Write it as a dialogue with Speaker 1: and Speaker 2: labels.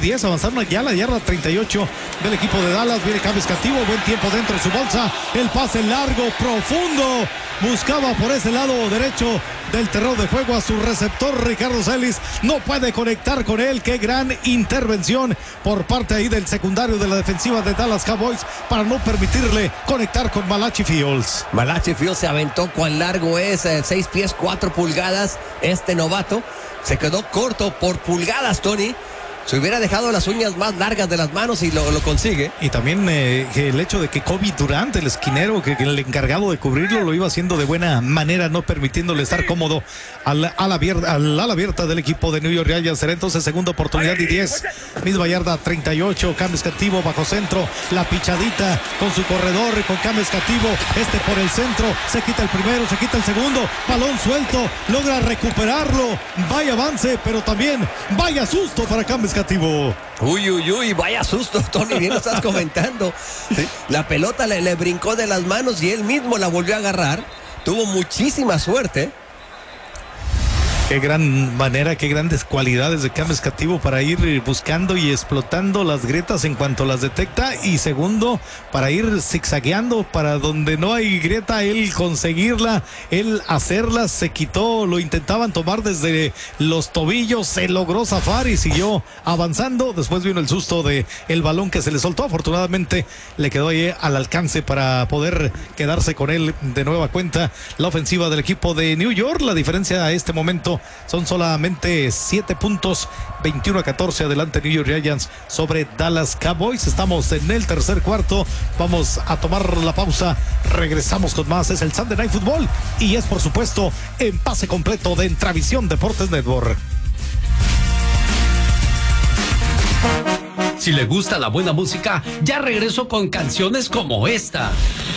Speaker 1: 10, avanzaron ya a la yarda 38 del equipo de Dallas. Viene James Cativo, buen tiempo dentro de su bolsa, el pase largo, profundo, buscaba por ese lado derecho del terreno de juego a su receptor Ricardo Celis, no puede conectar con él. Qué gran intervención por parte ahí del secundario de la defensiva de Dallas Cowboys para no permitirle conectar con Malachi Fields.
Speaker 2: Malachi Fields se aventó. Cuán largo es, 6 pies 4 pulgadas este novato, se quedó corto por pulgadas, Tony. Se hubiera dejado las uñas más largas de las manos y lo consigue.
Speaker 1: Y también el hecho de que Kobe Durant, el esquinero, que el encargado de cubrirlo, lo iba haciendo de buena manera, no permitiéndole estar cómodo al ala abierta del equipo de New York Giants. Será entonces segunda oportunidad y 10. Misma yarda 38. James Cativo bajo centro. La pichadita con su corredor, con James Cativo. Por el centro. Se quita el primero, se quita el segundo. Balón suelto. Logra recuperarlo. Vaya avance, pero también vaya susto para James Cativo.
Speaker 2: Uy, vaya susto, Tony, bien lo estás comentando. ¿Sí? La pelota le brincó de las manos y él mismo la volvió a agarrar. Tuvo muchísima suerte.
Speaker 1: Qué gran manera, qué grandes cualidades de James Cativo para ir buscando y explotando las grietas en cuanto las detecta. Y segundo, para ir zigzagueando para donde no hay grieta, él conseguirla, él hacerla. Se quitó, lo intentaban tomar desde los tobillos, se logró zafar y siguió avanzando. Después vino el susto de el balón que se le soltó. Afortunadamente le quedó ahí al alcance para poder quedarse con él de nueva cuenta. La ofensiva del equipo de New York, la diferencia a este momento son solamente 7 puntos, 21-14 adelante New York Giants sobre Dallas Cowboys. Estamos en el tercer cuarto, vamos a tomar la pausa, regresamos con más. Es el Sunday Night Football y es por supuesto en pase completo de Entravisión Deportes Network.
Speaker 3: Si le gusta la buena música, ya regreso con canciones como esta.